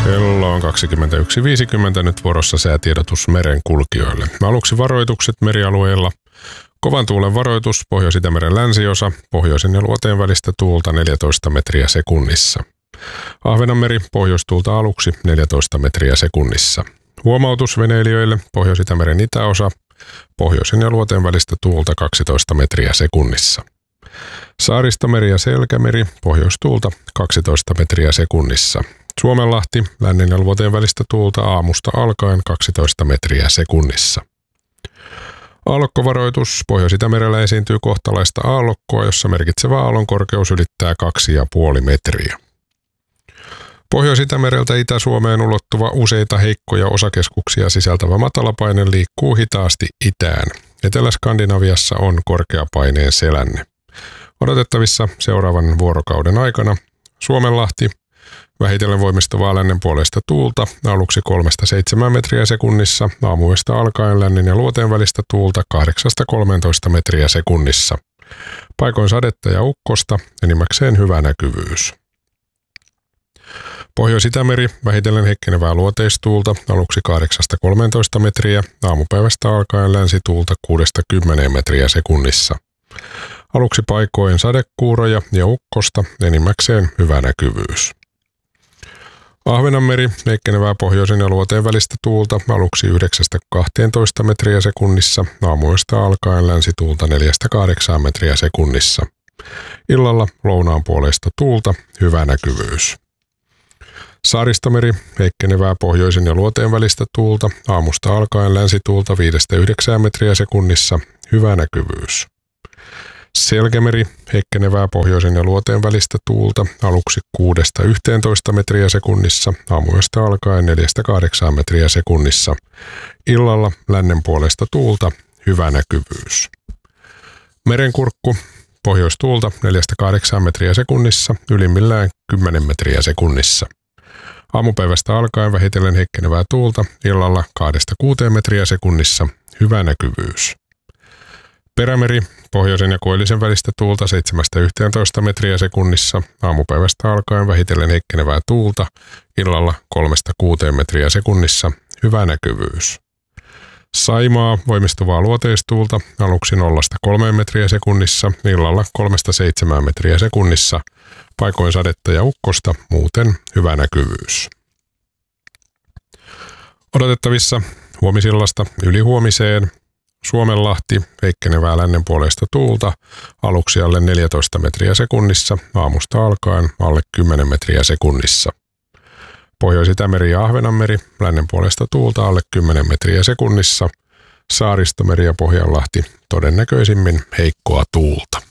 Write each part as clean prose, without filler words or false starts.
Kello on 21.50, nyt vuorossa säätiedotus merenkulkijoille. Aluksi varoitukset merialueilla. Kovan tuulen varoitus, Pohjois-Itämeren länsiosa, pohjoisen ja luoteen välistä tuulta 14 metriä sekunnissa. Ahvenanmeri, pohjoistuulta aluksi 14 metriä sekunnissa. Huomautus veneilijöille, Pohjois-Itämeren itäosa, pohjoisen ja luoteen välistä tuulta 12 metriä sekunnissa. Saaristomeri ja Selkämeri, pohjoistuulta 12 metriä sekunnissa. Suomenlahti, lännen ja luoteen välistä tuulta aamusta alkaen 12 metriä sekunnissa. Aallokkovaroitus, Pohjois-Itämerellä esiintyy kohtalaista aallokkoa, jossa merkitsevä aallon korkeus ylittää 2,5 metriä. Pohjois-Itämereltä Itä-Suomeen ulottuva useita heikkoja osakeskuksia sisältävä matalapaine liikkuu hitaasti itään. Etelä-Skandinaviassa on korkeapaineen selänne. Odotettavissa seuraavan vuorokauden aikana Suomenlahti, vähitellen voimistuvaa lännen puolesta tuulta, aluksi 3-7 metriä sekunnissa, aamuyöstä alkaen lännen ja luoteen välistä tuulta 8-13 metriä sekunnissa. Paikoin sadetta ja ukkosta, enimmäkseen hyvä näkyvyys. Pohjois-Itämeri, vähitellen heikkenevää luoteistuulta, aluksi 8-13 metriä, aamupäivästä alkaen länsituulta 6-10 metriä sekunnissa. Aluksi paikoin sadekuuroja ja ukkosta, enimmäkseen hyvä näkyvyys. Ahvenanmeri, heikkenevää pohjoisen ja luoteen välistä tuulta, aluksi 9-12 metriä sekunnissa, aamuyöstä alkaen länsituulta 4-8 metriä sekunnissa. Illalla lounaan puoleista tuulta, hyvä näkyvyys. Saaristomeri, heikkenevää pohjoisen ja luoteen välistä tuulta, aamusta alkaen länsituulta 5-9 metriä sekunnissa, hyvä näkyvyys. Selkämeri, heikkenevää pohjoisen ja luoteen välistä tuulta, aluksi 6-11 metriä sekunnissa, aamuyöstä alkaen 4-8 metriä sekunnissa. Illalla lännen puolesta tuulta, hyvä näkyvyys. Merenkurkku, pohjoistuulta 4-8 metriä sekunnissa, ylimmillään 10 metriä sekunnissa. Aamupäivästä alkaen vähitellen heikkenevää tuulta, illalla 2-6 metriä sekunnissa, hyvä näkyvyys. Perämeri, pohjoisen ja koillisen välistä tuulta 7-11 metriä sekunnissa, aamupäivästä alkaen vähitellen heikkenevää tuulta, illalla 3-6 metriä sekunnissa, hyvä näkyvyys. Saimaa, voimistuvaa luoteistuulta, aluksi 0-3 metriä sekunnissa, illalla 3-7 metriä sekunnissa, paikoin sadetta ja ukkosta, muuten hyvä näkyvyys. Odotettavissa huomisillasta ylihuomiseen Suomenlahti, heikkenevää lännen puolesta tuulta, aluksi alle 14 metriä sekunnissa, aamusta alkaen alle 10 metriä sekunnissa. Pohjois-Itämeri ja Ahvenanmeri, lännen puolesta tuulta alle 10 metriä sekunnissa, Saaristomeri ja Pohjanlahti, todennäköisimmin heikkoa tuulta.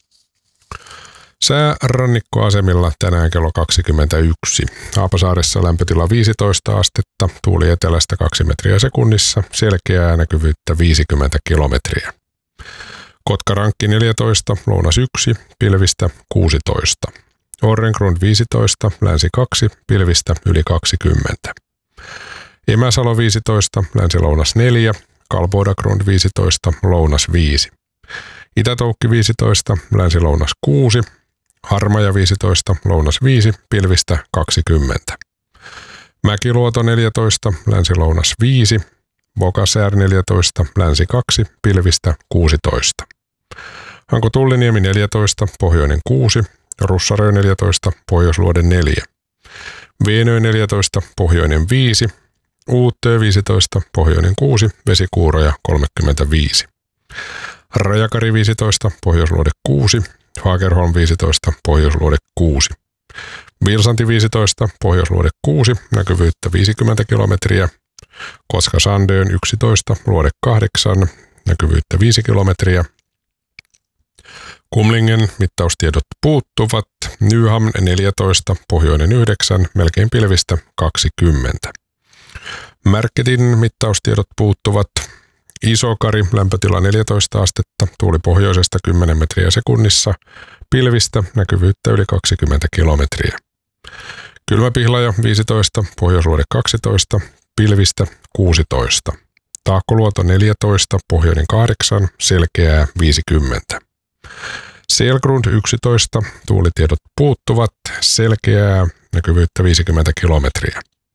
Sää rannikkoasemilla tänään kello 21. Haapasaaressa lämpötila 15 astetta, tuuli etelästä 2 metriä sekunnissa, selkeää näkyvyyttä 50 kilometriä. Kotkarankki 14, lounas 1, pilvistä 16. Orrengrund 15, länsi 2, pilvistä yli 20. Emäsalo 15, länsi-lounas 4, Kalbodagrund 15, lounas 5. Itätoukki 15, länsi-lounas 6, Harmaja 15, lounas 5, pilvistä 20. Mäkiluoto 14, länsi-lounas 5, Bokasäär 14, länsi 2, pilvistä 16. Hanko-Tulliniemi 14, pohjoinen 6, Russarö 14, pohjoisluode 4. Veenö 14, pohjoinen 5, Uuttöö 15, pohjoinen 6, vesikuuroja 35. Rajakari 15, pohjoisluode 6, Fagerholm 15, pohjoisluode 6. Vilsanti 15, pohjoisluode 6, näkyvyyttä 50 kilometriä. Koska-Sandön 11, luode 8, näkyvyyttä 5 kilometriä. Kumlingen mittaustiedot puuttuvat. Nyhamn 14, pohjoinen 9, melkein pilvistä 20. Märketin mittaustiedot puuttuvat. Isokari, lämpötila 14 astetta, tuuli pohjoisesta 10 metriä sekunnissa, pilvistä, näkyvyyttä yli 20 kilometriä. Kylmäpihlaja 15, pohjoisluode 12, pilvistä 16. Taakkoluoto 14, pohjoinen 8, selkeää 50. Selgrund 11, tuulitiedot puuttuvat, selkeää, näkyvyyttä 50 kilometriä.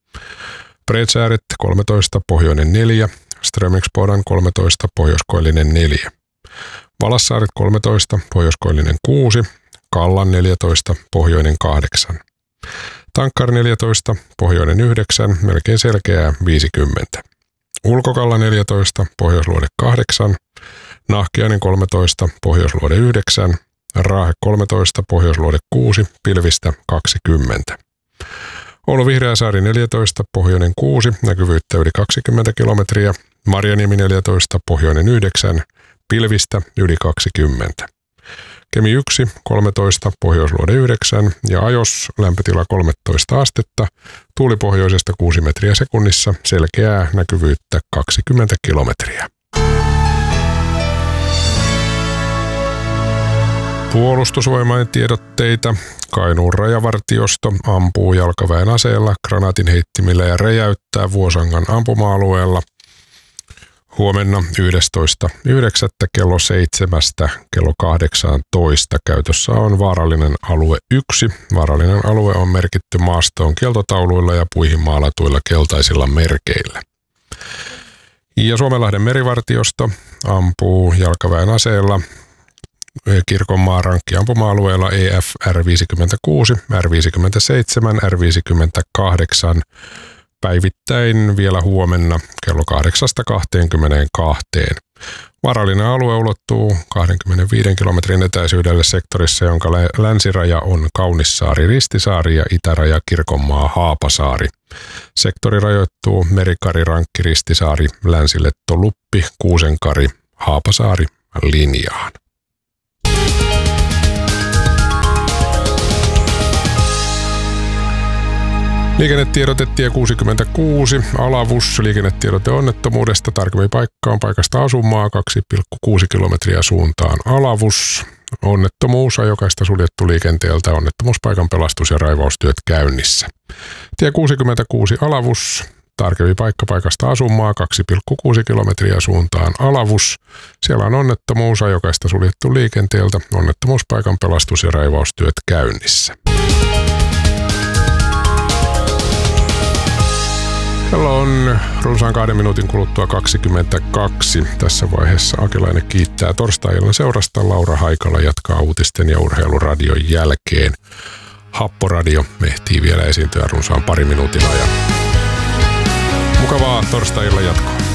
Bredsääret 13, pohjoinen 4, Strömingsbodan 13, pohjoiskoillinen 4. Valassaaret 13, pohjoiskoillinen 6, Kallan 14, pohjoinen 8. Tankkar 14, pohjoinen 9, melkein selkeää 50. Ulkokalla 14, pohjoisluode 8, Nahkiainen 13, pohjoisluode 9, Raahe 13, pohjoisluode 6, pilvistä 20. Oulu Vihreäsaari 14, pohjoinen 6, näkyvyyttä yli 20 kilometriä, Marjaniemi 14, pohjoinen 9, pilvistä yli 20. Kemi 1, 13, pohjoisluode 9 ja Ajos lämpötila 13 astetta, tuuli pohjoisesta 6 metriä sekunnissa, selkeää näkyvyyttä 20 kilometriä. Puolustusvoimain tiedotteita. Kainuun rajavartiosto ampuu jalkaväen aseella, granaatinheittimillä ja räjäyttää Vuosangan ampuma-alueella. Huomenna 11.9. kello 7 kello 18 käytössä on vaarallinen alue 1. Vaarallinen alue on merkitty maastoon kieltotauluilla ja puihin maalatuilla keltaisilla merkeillä. Ja Suomenlahden merivartiosto ampuu jalkaväen aseella Kirkonmaan rankkiampuma-alueella EF R56, R57, R58 päivittäin vielä huomenna kello 8-22. Vaarallinen alue ulottuu 25 kilometrin etäisyydelle sektorissa, jonka länsiraja on Kaunissaari, Ristisaari ja itäraja Kirkonmaa, Haapasaari. Sektori rajoittuu Merikari, Rankki, Ristisaari, Länsiletto, Luppi, Kuusenkari, Haapasaari linjaan. Liikennetiedote tie 66, Alavus, liikennetiedote onnettomuudesta, tarkemmin paikka on paikasta asumaa 2,6 kilometriä suuntaan Alavus. Onnettomuus, ajokaista suljettu liikenteeltä, onnettomuuspaikan pelastus- ja raivaustyöt käynnissä. Tie 66 Alavus, tarkemmin paikka paikasta asumaa 2,6 kilometriä suuntaan Alavus. Siellä on onnettomuus, ajokaista suljettu liikenteeltä, onnettomuuspaikan pelastus- ja raivaustyöt käynnissä. Kello on runsaan 2 minuutin kuluttua 22. Tässä vaiheessa Akilainen kiittää torstai-illan seurasta. Laura Haikala jatkaa uutisten ja urheiluradion jälkeen. Happoradio ehtii vielä esiintyä runsaan 2 minuutin ajan. Mukavaa torstai-illan jatkoa.